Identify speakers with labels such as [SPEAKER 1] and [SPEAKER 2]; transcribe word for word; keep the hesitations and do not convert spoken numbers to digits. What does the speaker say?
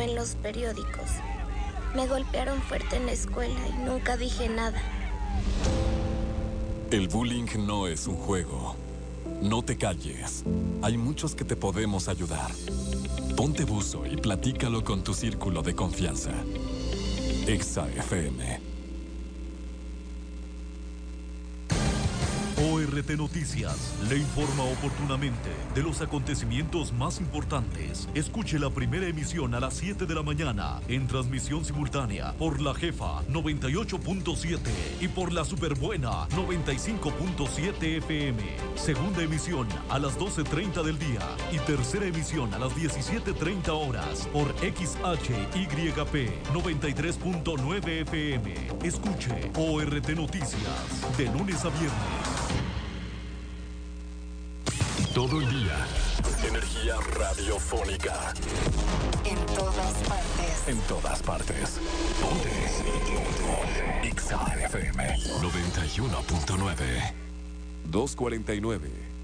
[SPEAKER 1] en los periódicos. Me golpearon fuerte en la escuela y nunca dije nada.
[SPEAKER 2] El bullying no es un juego. No te calles. Hay muchos que te podemos ayudar. Ponte buzo y platícalo con tu círculo de confianza. Exa F M.
[SPEAKER 3] O R T Noticias le informa oportunamente de los acontecimientos más importantes. Escuche la primera emisión a las siete de la mañana en transmisión simultánea por La Jefa noventa y ocho punto siete y por La Superbuena noventa y cinco punto siete F M. Segunda emisión a las doce treinta del día y tercera emisión a las diecisiete treinta horas por X H Y P noventa y tres punto nueve F M. Escuche O R T Noticias de lunes a viernes.
[SPEAKER 2] Todo el día. Energía radiofónica.
[SPEAKER 4] En todas partes.
[SPEAKER 2] En todas partes. Ponte. Ponte. Exa F M noventa y uno punto nueve. dos cuarenta y nueve.